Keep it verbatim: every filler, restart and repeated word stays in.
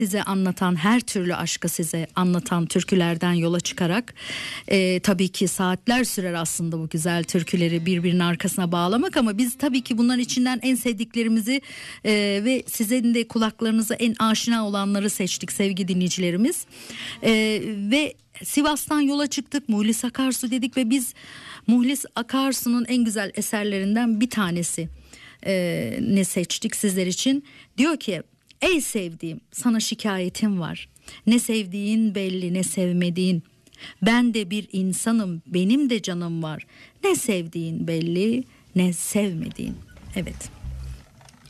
size anlatan, her türlü aşkı size anlatan türkülerden yola çıkarak e, tabii ki saatler sürer aslında bu güzel türküleri birbirinin arkasına bağlamak, ama biz tabii ki bunların içinden en sevdiklerimizi e, ve sizin de kulaklarınıza en aşina olanları seçtik sevgili dinleyicilerimiz. E, ve Sivas'tan yola çıktık, Muhlis Akarsu dedik ve biz Muhlis Akarsu'nun en güzel eserlerinden bir tanesi e, ne seçtik sizler için. Diyor ki: ey sevdiğim, sana şikayetim var. Ne sevdiğin belli, ne sevmediğin. Ben de bir insanım, benim de canım var. Ne sevdiğin belli, ne sevmediğin. Evet.